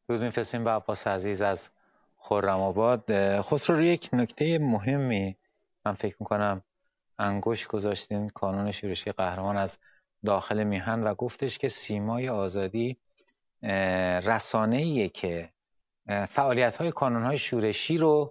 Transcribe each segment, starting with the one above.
درود می‌فرستیم به عباس عزیز از خرم‌آباد. خسرو، روی یک نکته مهمی من فکر میکنم انگشت گذاشتین، کانون شورشی قهرمان از داخل میهن، و گفتش که سیمای آزادی رسانه‌ایه که فعالیت‌های کانون‌های شورشی رو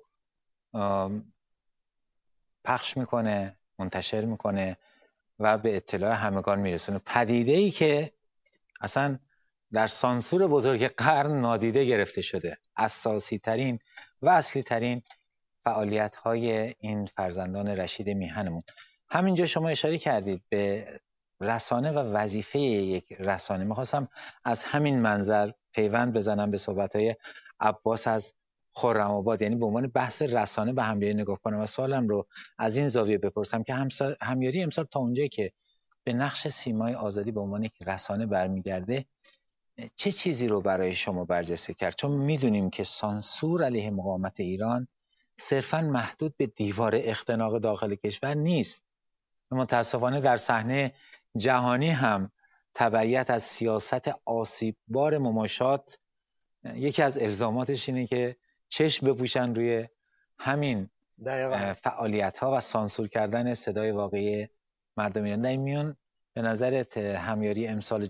پخش میکنه، منتشر میکنه و به اطلاع همگان میرسونه. پدیده‌ای که اصلا در سانسور بزرگ قرن نادیده گرفته شده. اساسی ترین و اصلی ترین فعالیت های این فرزندان رشید میهنمون. همینجا شما اشاره کردید به رسانه و وظیفه یک رسانه. میخواستم از همین منظر پیوند بزنم به صحبت های عباس از خرم‌آباد، یعنی به عنوان بحث رسانه به همیاری نگاه کنم و سوالم رو از این زاویه بپرسم که همیاری امسال تا اونجایی که به نقش سیمای آزادی به عنوان یک رسانه برمیگرده، چه چیزی رو برای شما برجسته کرد؟ چون میدونیم که سانسور علیه مقاومت ایران صرفاً محدود به دیوار اختناق داخل کشور نیست. متاسفانه در صحنه جهانی هم تبعیت از سیاست آسیببار مماشات یکی از الزاماتش اینه که چشم بپوشن روی همین فعالیت ها و سانسور کردن صدای واقعی مردم ایران. در این میان به نظرت همیاری امسال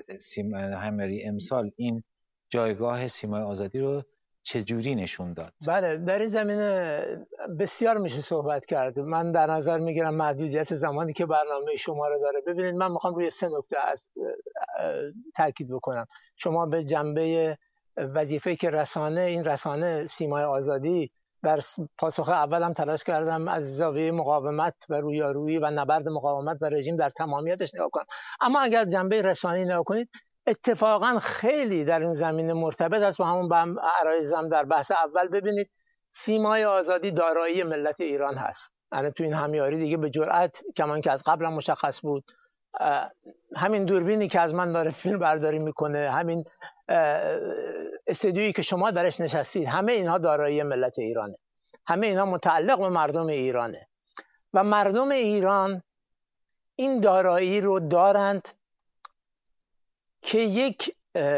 این جایگاه سیمای آزادی رو چجوری نشون داد؟ بله، در این زمینه بسیار میشه صحبت کرد. من در نظر میگیرم محدودیت زمانی که برنامه شما رو داره. ببینید، من میخوام روی 3 نکته تاکید بکنم. شما به جنبه وظیفه که این رسانه سیمای آزادی در پاسخ اولم تلاش کردم از زاویه مقاومت و رویارویی و نبرد مقاومت و رژیم در تمامیتش نگاه کنم. اما اگر جنبه رسانه‌ای نگاه کنید، اتفاقا خیلی در این زمینه مرتبط است با همون عرایزم در بحث اول. ببینید، سیمای آزادی دارایی ملت ایران هست. یعنی تو این همیاری دیگه به جرئت، کمان که از قبل مشخص بود، همین دوربینی که از من داره فیلم برداری میکنه، همین استودیویی که شما درش نشستید، همه اینها دارایی ملت ایرانه. همه اینها متعلق به مردم ایرانه و مردم ایران این دارایی رو دارند که یک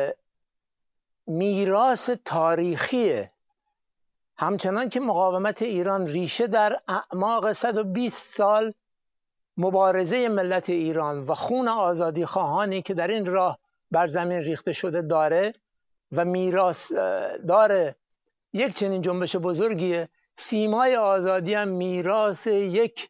میراث تاریخیه. همچنان که مقاومت ایران ریشه در اعماق 120 سال مبارزه ملت ایران و خون آزادی خواهانی که در این راه بر زمین ریخته شده داره و میراث داره یک چنین جنبش بزرگیه، سیمای آزادی هم میراث یک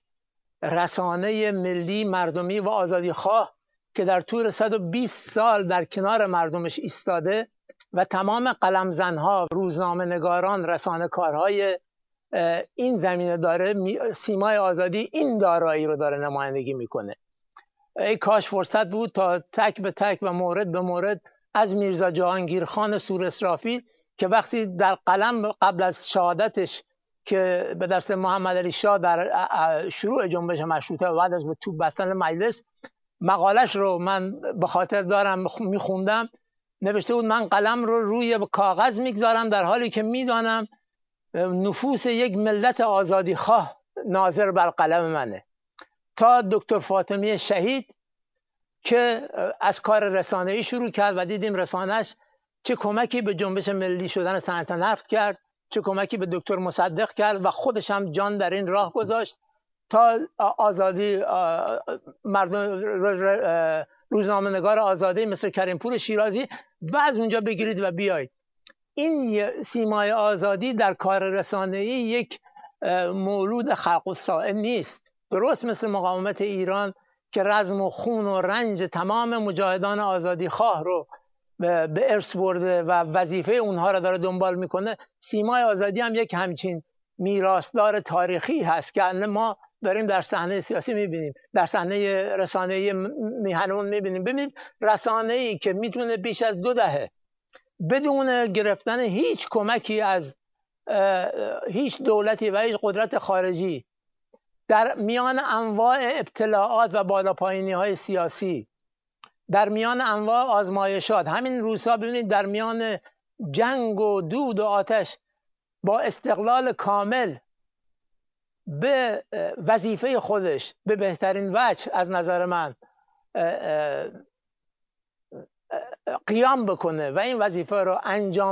رسانه ملی مردمی و آزادی خواه که در طول 120 سال در کنار مردمش ایستاده و تمام قلمزنها، روزنامه نگاران، رسانه کارهای این زمینه داره. سیمای آزادی این دارایی رو داره نمایندگی میکنه. ای کاش فرصت بود تا تک به تک و مورد به مورد از میرزا جهانگیر خان سور اسرافیل که وقتی در قلم قبل از شهادتش که به دست محمد علی شاه در شروع جنبش مشروطه و بعد از به توپ بستن مجلس، مقالش رو من به خاطر دارم میخوندم، نوشته بود من قلم رو روی کاغذ میگذارم در حالی که میدانم نفوس یک ملت آزادی خواه ناظر بر قلم منه. تا دکتر فاطمی شهید که از کار رسانه‌ای شروع کرد و دیدیم رسانه‌اش چه کمکی به جنبش ملی شدن صنعت نفت کرد، چه کمکی به دکتر مصدق کرد و خودش هم جان در این راه گذاشت تا آزادی مردم، روزنامه‌نگار آزادی مثل کریم‌پور شیرازی و از اونجا بگیرید و بیایید. این سیمای آزادی در کار رسانه‌ای یک مولود خلق الساعه نیست. درست مثل مقاومت ایران که رزم و خون و رنج تمام مجاهدان آزادی خواه رو به ارث برده و وظیفه اونها رو داره دنبال میکنه، سیمای آزادی هم یک همچین میراثدار تاریخی هست که ما داریم در صحنه سیاسی میبینیم، در صحنه رسانه‌ای میهنمون میبینیم. ببینید، رسانه‌ای که میتونه بیش از 2 دهه بدون گرفتن هیچ کمکی از هیچ دولتی و هیچ قدرت خارجی در میان انواع ابتلاعات و بالاپایینی‌های سیاسی، در میان انواع آزمایشات، همین روزها ببینید در میان جنگ و دود و آتش با استقلال کامل به وظیفه خودش به بهترین وجه از نظر من قیام بکنه و این وظیفه رو انجام